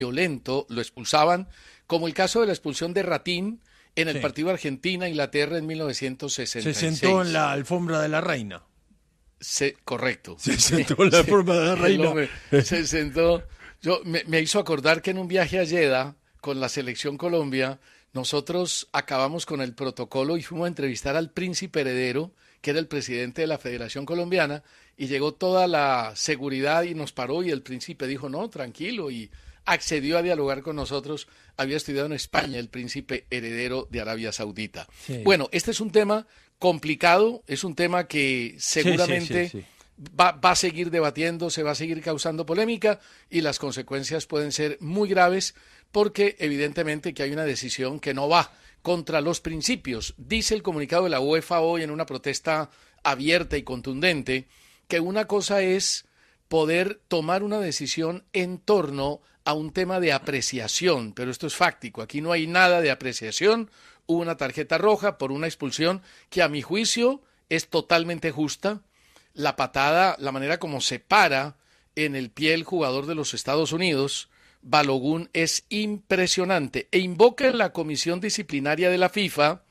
violento, lo expulsaban, como el caso de la expulsión de Ratín en el Sí. partido Argentina-Inglaterra en Se 1966. sentó en la alfombra de la reina. Correcto. Se sentó en la alfombra de la El reina. hombre se sentó. Me hizo acordar que en un viaje a Jeddah con la selección Colombia, nosotros acabamos con el protocolo y fuimos a entrevistar al príncipe heredero, que era el presidente de la Federación Colombiana, y llegó toda la seguridad y nos paró y el príncipe dijo, no, tranquilo, y accedió a dialogar con nosotros. Había estudiado en España el príncipe heredero de Arabia Saudita. Sí. Bueno, este es un tema complicado, es un tema que seguramente sí. va a seguir debatiendo, se va a seguir causando polémica y las consecuencias pueden ser muy graves porque evidentemente que hay una decisión que no va contra los principios. Dice el comunicado de la UEFA hoy en una protesta abierta y contundente que una cosa es poder tomar una decisión en torno a un tema de apreciación, pero esto es fáctico, aquí no hay nada de apreciación, hubo una tarjeta roja por una expulsión que a mi juicio es totalmente justa, la patada, la manera como se para en el pie el jugador de los Estados Unidos, Balogun, es impresionante e invoca en la comisión disciplinaria de la FIFA,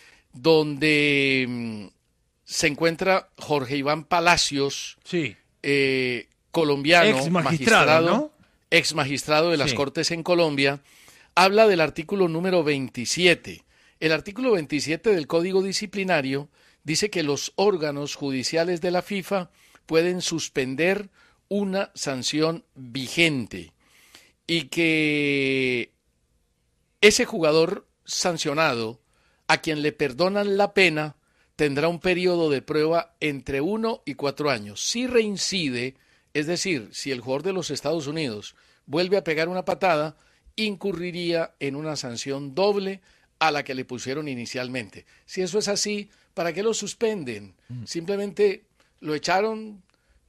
donde se encuentra Jorge Iván Palacios, Sí. colombiano, Ex magistrado, ¿no? ex magistrado de las Sí. Cortes en Colombia, habla del artículo número 27. El artículo 27 del Código Disciplinario dice que los órganos judiciales de la FIFA pueden suspender una sanción vigente y que ese jugador sancionado, a quien le perdonan la pena, tendrá un periodo de prueba entre 1 y 4 años. Si reincide, es decir, si el jugador de los Estados Unidos vuelve a pegar una patada, incurriría en una sanción doble a la que le pusieron inicialmente. Si eso es así, ¿para qué lo suspenden? Simplemente lo echaron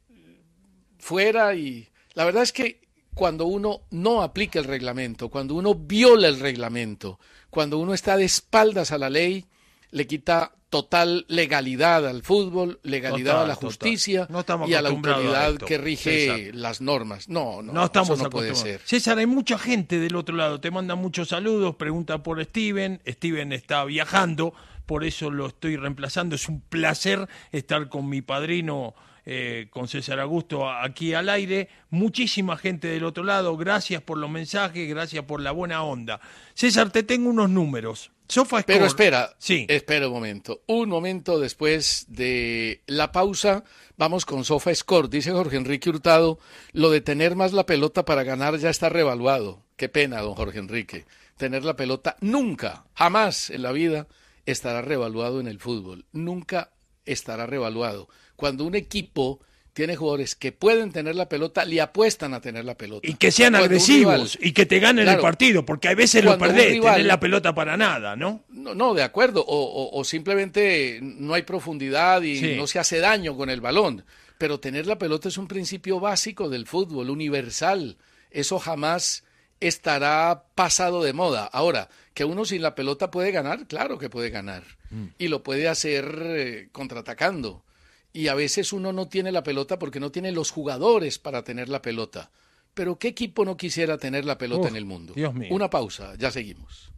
fuera y la verdad es que cuando uno no aplica el reglamento, cuando uno viola el reglamento, cuando uno está de espaldas a la ley, le quita total legalidad al fútbol, legalidad Total, a la justicia total. No estamos y a la acostumbrados a autoridad esto, que rige César. las normas. No estamos eso no puede acostumbrados. ser. César, hay mucha gente del otro lado, te manda muchos saludos, pregunta por Steven. Steven está viajando, por eso lo estoy reemplazando. Es un placer estar con mi padrino, con César Augusto, aquí al aire. Muchísima gente del otro lado, gracias por los mensajes, gracias por la buena onda. César, te tengo unos números. SofaScore. Pero espera, Sí. espera un momento después de la pausa, vamos con SofaScore. Dice Jorge Enrique Hurtado, lo de tener más la pelota para ganar ya está revaluado. Qué pena, don Jorge Enrique. Tener la pelota nunca, jamás en la vida estará revaluado en el fútbol. Nunca estará revaluado. Cuando un equipo tiene jugadores que pueden tener la pelota, le apuestan a tener la pelota. Y que sean Cuando un agresivos rival- y que te ganen Claro. el partido, porque a veces lo Cuando un perdés, rival- tenés la pelota para nada, ¿no? No, de acuerdo, o simplemente no hay profundidad y Sí. no se hace daño con el balón, pero tener la pelota es un principio básico del fútbol, universal, eso jamás estará pasado de moda. Ahora, que uno sin la pelota puede ganar, claro que puede ganar, y lo puede hacer contraatacando, y a veces uno no tiene la pelota porque no tiene los jugadores para tener la pelota, pero ¿qué equipo no quisiera tener la pelota Uf, en el mundo? Dios mío. Una pausa, ya seguimos.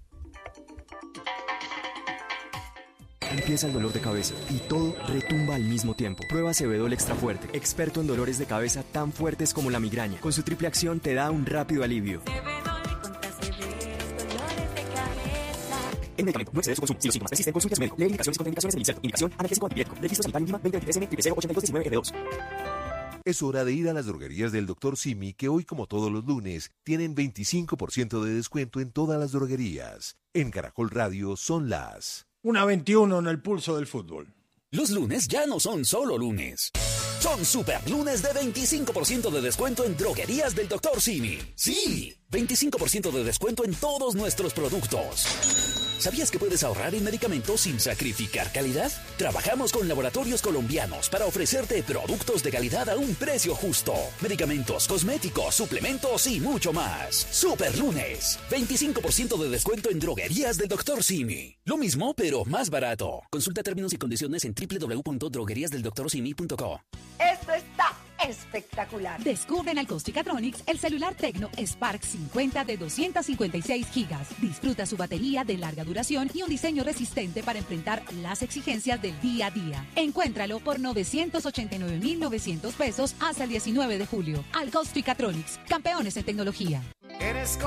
Empieza el dolor de cabeza y todo retumba al mismo tiempo. Prueba Cebedol Extra Fuerte, experto en dolores de cabeza tan fuertes como la migraña. Con su triple acción te da un rápido alivio. Contra severos dolores de cabeza. El medicamento no excede su consumo. Si los síntomas persisten, consulte a su médico. Lee indicaciones y contraindicaciones en el insecto. Indicación analgésico antipirético. Registro sanitario NIMA 2023M 08219F2. Es hora de ir a las droguerías del Dr. Simi, que hoy, como todos los lunes, tienen 25% de descuento en todas las droguerías. En Caracol Radio son las 1:21 en el pulso del fútbol. Los lunes ya no son solo lunes. Son super lunes de 25% de descuento en droguerías del Dr. Simi. Sí, 25% de descuento en todos nuestros productos. ¿Sabías que puedes ahorrar en medicamentos sin sacrificar calidad? Trabajamos con laboratorios colombianos para ofrecerte productos de calidad a un precio justo. Medicamentos, cosméticos, suplementos y mucho más. Super lunes. 25% de descuento en droguerías del Dr. Simi. Lo mismo, pero más barato. Consulta términos y condiciones en www.drogueriasdeldoctorsimi.co. Esto está espectacular. Descubre en Alcosticatronics el celular Tecno Spark 50 de 256 gigas. Disfruta su batería de larga duración y un diseño resistente para enfrentar las exigencias del día a día. Encuéntralo por 989.900 pesos hasta el 19 de julio. Alcosticatronics, campeones en tecnología. Eres